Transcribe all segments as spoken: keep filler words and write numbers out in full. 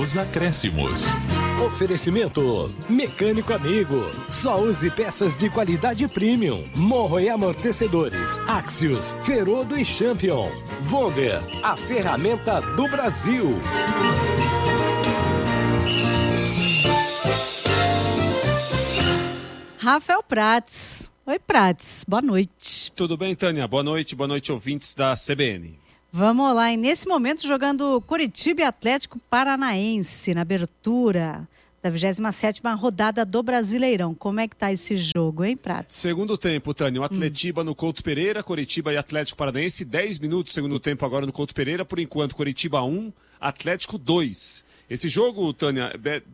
nos acréscimos. Oferecimento Mecânico Amigo. Só use peças de qualidade premium. Morro e amortecedores. Axios, Ferodo e Champion. Wonder, a ferramenta do Brasil. Rafael Prats. Oi, Prats. Boa noite. Tudo bem, Tânia? Boa noite. Boa noite, ouvintes da C B N. Vamos lá, e nesse momento jogando Coritiba e Atlético Paranaense na abertura da vigésima sétima rodada do Brasileirão. Como é que tá esse jogo, hein, Pratos? Segundo tempo, Tânia, o Atletiba hum. no Couto Pereira, Coritiba e Atlético Paranaense, dez minutos segundo tempo agora no Couto Pereira, por enquanto Coritiba um, Atlético dois. Esse jogo, Tânia,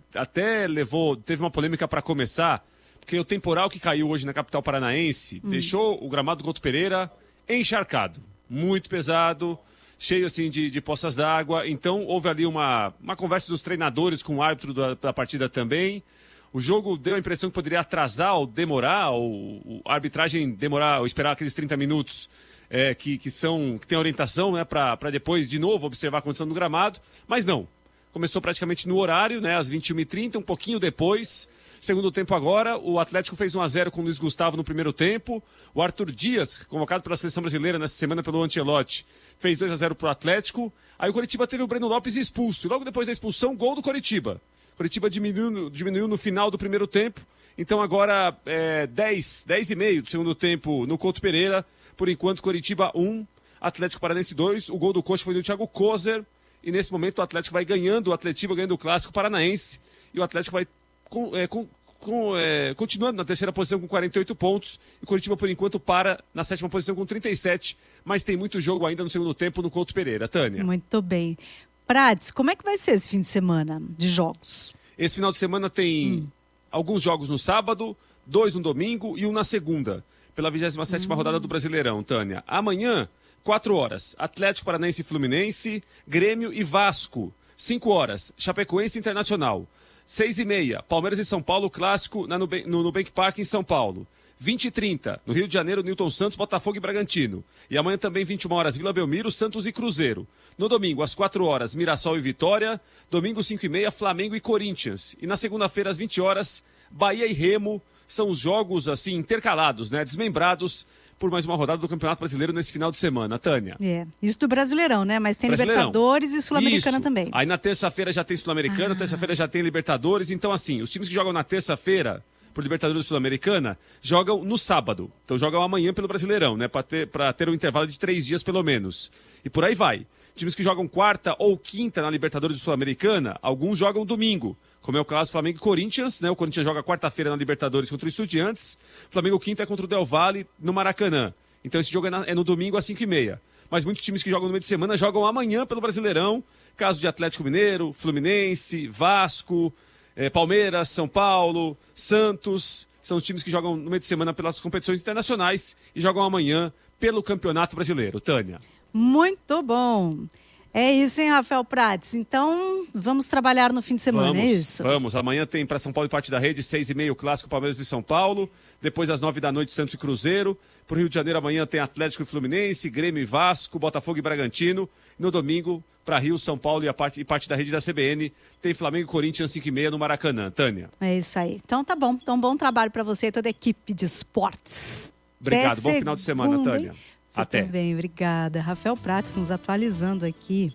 até levou, teve uma polêmica para começar, porque o temporal que caiu hoje na capital paranaense hum. deixou o gramado do Couto Pereira encharcado. Muito pesado, cheio assim de, de poças d'água. Então houve ali uma, uma conversa dos treinadores com o árbitro da, da partida também. O jogo deu a impressão que poderia atrasar ou demorar, ou, ou a arbitragem demorar ou esperar aqueles trinta minutos é, que, que, são, que tem orientação, né, para depois de novo observar a condição do gramado. Mas não, começou praticamente no horário, né, às vinte e uma e trinta, um pouquinho depois. Segundo tempo agora, o Atlético fez um a zero com o Luiz Gustavo no primeiro tempo. O Arthur Dias, convocado pela Seleção Brasileira nessa semana pelo Ancelotti, fez dois a zero para o Atlético. Aí o Coritiba teve o Breno Lopes expulso. E logo depois da expulsão, gol do Coritiba. O Coritiba diminuiu, diminuiu no final do primeiro tempo. Então agora é dez, dez e meio do segundo tempo no Couto Pereira. Por enquanto, Coritiba um, Atlético Paranaense dois. O gol do Coxa foi do Thiago Kozer. E nesse momento o Atlético vai ganhando, o Atletiba ganhando o Clássico Paranaense. E o Atlético vai... Com, é, com, com, é, continuando na terceira posição com quarenta e oito pontos, e o Coritiba por enquanto para na sétima posição com trinta e sete, mas tem muito jogo ainda no segundo tempo no Couto Pereira. Tânia. Muito bem. Prats, como é que vai ser esse fim de semana de jogos? Esse final de semana tem hum. alguns jogos no sábado, dois no domingo e um na segunda, pela vigésima sétima hum. rodada do Brasileirão, Tânia. Amanhã, quatro horas, Atlético Paranaense e Fluminense, Grêmio e Vasco. cinco horas, Chapecoense Internacional. Seis e meia, Palmeiras e São Paulo, clássico na Nubank, no Nubank Park em São Paulo. vinte e trinta, no Rio de Janeiro, Newton Santos, Botafogo e Bragantino. E amanhã também, vinte e uma horas, Vila Belmiro, Santos e Cruzeiro. No domingo, às quatro horas, Mirassol e Vitória. Domingo, cinco e meia, Flamengo e Corinthians. E na segunda-feira, às vinte horas, Bahia e Remo. São os jogos, assim, intercalados, né? Desmembrados por mais uma rodada do Campeonato Brasileiro nesse final de semana, Tânia. É, isso do Brasileirão, né? Mas tem Libertadores e Sul-Americana também. Aí na terça-feira já tem Sul-Americana, ah. terça-feira já tem Libertadores. Então, assim, os times que jogam na terça-feira por Libertadores e Sul-Americana jogam no sábado. Então jogam amanhã pelo Brasileirão, né? Para ter, pra ter um intervalo de três dias pelo menos. E por aí vai. Times que jogam quarta ou quinta na Libertadores e Sul-Americana, alguns jogam domingo. Como é o caso do Flamengo e Corinthians, né? O Corinthians joga quarta-feira na Libertadores contra o Estudiantes. Flamengo quinta é contra o Del Valle no Maracanã. Então esse jogo é, na, é no domingo às cinco e meia. Mas muitos times que jogam no meio de semana jogam amanhã pelo Brasileirão. Caso de Atlético Mineiro, Fluminense, Vasco, eh, Palmeiras, São Paulo, Santos. São os times que jogam no meio de semana pelas competições internacionais e jogam amanhã pelo Campeonato Brasileiro. Tânia. Muito bom. É isso, hein, Rafael Prats? Então, vamos trabalhar no fim de semana, vamos, é isso? Vamos. Amanhã tem para São Paulo e parte da rede, seis e meia, o Clássico Palmeiras e São Paulo. Depois, às nove da noite, Santos e Cruzeiro. Para o Rio de Janeiro, amanhã tem Atlético e Fluminense, Grêmio e Vasco, Botafogo e Bragantino. No domingo, para Rio, São Paulo e, a parte, e parte da rede da C B N, tem Flamengo e Corinthians, cinco e meia, no Maracanã. Tânia. É isso aí. Então, tá bom. Então, bom trabalho para você e toda a equipe de esportes. Obrigado. Até bom segunda, final de semana, Tânia. Hein? Você Até. também, obrigada. Rafael Prats nos atualizando aqui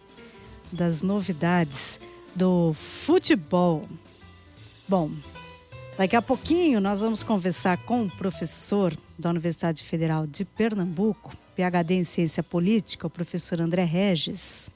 das novidades do futebol. Bom, daqui a pouquinho nós vamos conversar com o professor da Universidade Federal de Pernambuco, P H D em Ciência Política, o professor André Regis,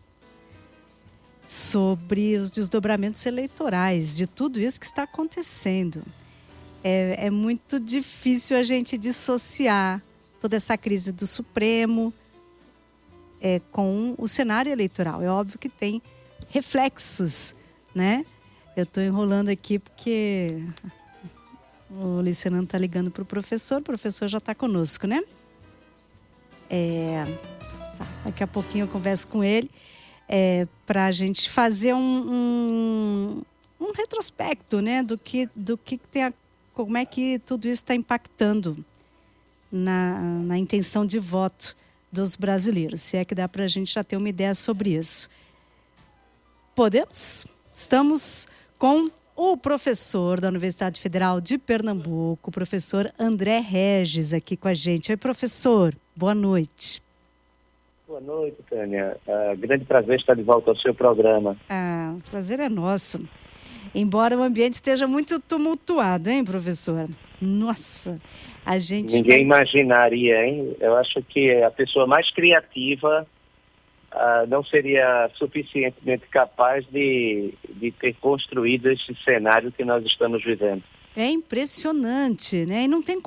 sobre os desdobramentos eleitorais, de tudo isso que está acontecendo. É, é muito difícil a gente dissociar toda essa crise do Supremo é, com o cenário eleitoral. É óbvio que tem reflexos, né? Eu estou enrolando aqui porque o Licenano está ligando para o professor, o professor já está conosco, né? É, tá, daqui a pouquinho eu converso com ele é, para a gente fazer um, um, um retrospecto, né? Do que, do que tem a, como é que tudo isso está impactando na, na intenção de voto dos brasileiros. Se é que dá para a gente já ter uma ideia sobre isso. Podemos? Estamos com o professor da Universidade Federal de Pernambuco, o professor André Regis, aqui com a gente. Oi, professor, boa noite. Boa noite, Tânia. Uh, grande prazer estar de volta ao seu programa. Ah, o prazer é nosso. Embora o ambiente esteja muito tumultuado, hein, professor? Nossa, a gente... Ninguém imaginaria, hein? Eu acho que a pessoa mais criativa uh, não seria suficientemente capaz de, de ter construído esse cenário que nós estamos vivendo. É impressionante, né? E não tem